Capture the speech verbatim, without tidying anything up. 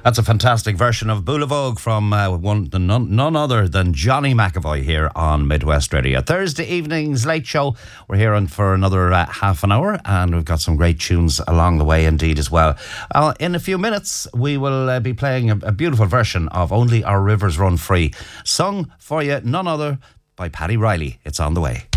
That's a fantastic version of Boulevard from uh, one, none, none other than Johnny McAvoy here on Midwest Radio. Thursday evening's late show. We're here on for another uh, half an hour, and we've got some great tunes along the way indeed as well. Uh, in a few minutes, we will uh, be playing a, a beautiful version of Only Our Rivers Run Free, sung for you, none other by Paddy Riley. It's on the way.